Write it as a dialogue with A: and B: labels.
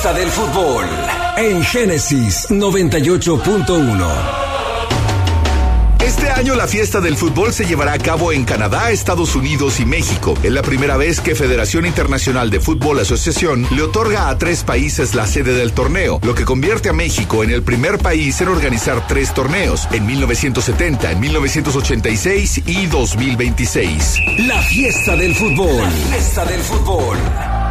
A: fiesta del fútbol en Génesis 98.1.
B: Este año la fiesta del fútbol se llevará a cabo en Canadá, Estados Unidos y México. Es la primera vez que Federación Internacional de Fútbol Asociación le otorga a 3 países la sede del torneo, lo que convierte a México en el primer país en organizar 3 torneos, en 1970, en 1986 y 2026.
A: La fiesta del fútbol. La fiesta del fútbol.